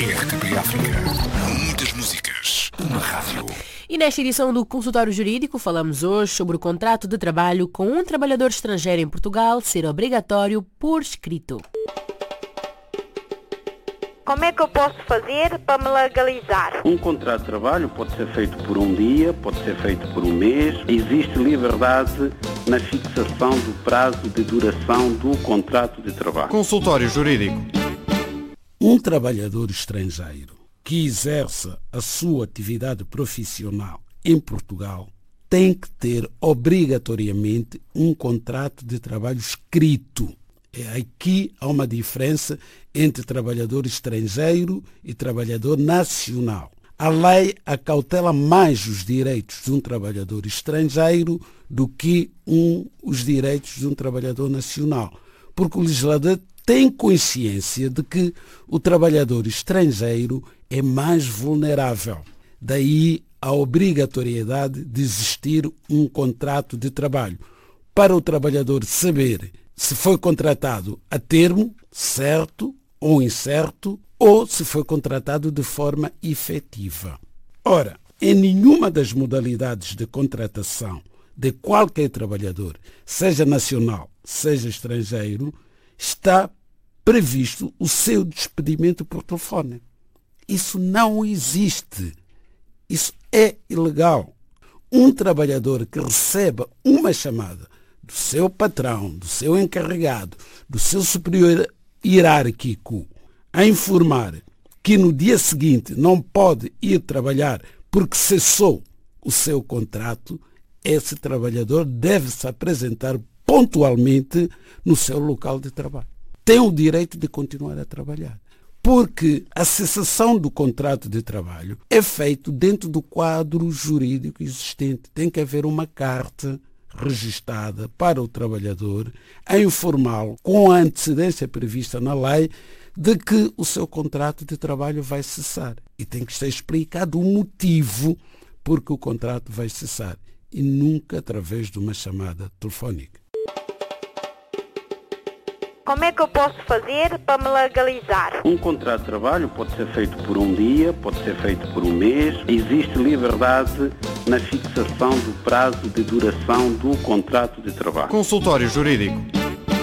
RTP África. Muitas músicas, uma rádio. E nesta edição do Consultório Jurídico falamos hoje sobre o contrato de trabalho com um trabalhador estrangeiro em Portugal ser obrigatório por escrito. Como é que eu posso fazer para me legalizar? Um contrato de trabalho pode ser feito por um dia, pode ser feito por um mês. Existe liberdade na fixação do prazo de duração do contrato de trabalho. Consultório Jurídico. Um trabalhador estrangeiro que exerça a sua atividade profissional em Portugal tem que ter obrigatoriamente um contrato de trabalho escrito. Aqui há uma diferença entre trabalhador estrangeiro e trabalhador nacional. A lei acautela mais os direitos de um trabalhador estrangeiro do que os direitos de um trabalhador nacional, porque o legislador tem consciência de que o trabalhador estrangeiro é mais vulnerável. Daí a obrigatoriedade de existir um contrato de trabalho, para o trabalhador saber se foi contratado a termo, certo ou incerto, ou se foi contratado de forma efetiva. Ora, em nenhuma das modalidades de contratação de qualquer trabalhador, seja nacional, seja estrangeiro, está previsto o seu despedimento por telefone. Isso não existe. Isso é ilegal. Um trabalhador que receba uma chamada do seu patrão, do seu encarregado, do seu superior hierárquico, a informar que no dia seguinte não pode ir trabalhar porque cessou o seu contrato, esse trabalhador deve se apresentar pontualmente no seu local de trabalho. Tem o direito de continuar a trabalhar, porque a cessação do contrato de trabalho é feito dentro do quadro jurídico existente. Tem que haver uma carta registada para o trabalhador a informá-lo com a antecedência prevista na lei de que o seu contrato de trabalho vai cessar. E tem que ser explicado o motivo porque o contrato vai cessar e nunca através de uma chamada telefónica. Como é que eu posso fazer para me legalizar? Um contrato de trabalho pode ser feito por um dia, pode ser feito por um mês. Existe liberdade na fixação do prazo de duração do contrato de trabalho. Consultório Jurídico.